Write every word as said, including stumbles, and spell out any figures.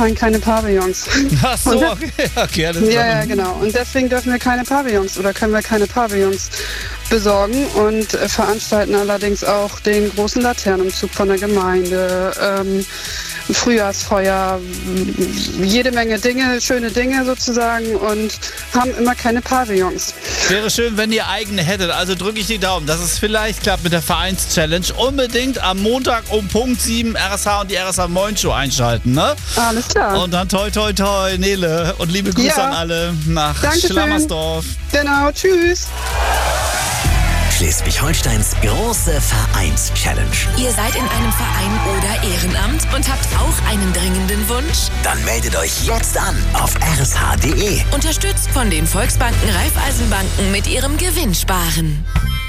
keine Pavillons. Ach so, Und das- okay, okay, alles klar. Ja, ja, genau. Und deswegen dürfen wir keine Pavillons oder können wir keine Pavillons besorgen und äh, veranstalten allerdings auch den großen Laternenumzug von der Gemeinde, ähm, Frühjahrsfeuer, m- jede Menge Dinge, schöne Dinge sozusagen und haben immer keine Pavillons. Wäre schön, wenn ihr eigene hättet. Also drücke ich die Daumen, dass es vielleicht klappt mit der Vereins-Challenge. Unbedingt am Montag um Punkt sieben R S H und die R S H Moin Show einschalten, ne? Alles klar. Und dann toi toi toi, Nele. Und liebe Grüße Ja. an alle nach Dankeschön. Schlammersdorf. Genau, tschüss. Schleswig-Holsteins große Vereins-Challenge. Ihr seid in einem Verein oder Ehrenamt und habt auch einen dringenden Wunsch? Dann meldet euch jetzt an auf r s h punkt d e. Unterstützt von den Volksbanken Raiffeisenbanken mit ihrem Gewinnsparen.